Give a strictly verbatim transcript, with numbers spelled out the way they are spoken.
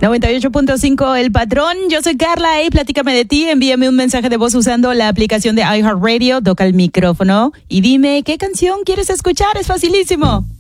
noventa y ocho punto cinco El Patrón. Yo soy Carla. Hey, platícame de ti. Envíame un mensaje de voz usando la aplicación de iHeartRadio. Toca el micrófono y dime qué canción quieres escuchar. Es facilísimo.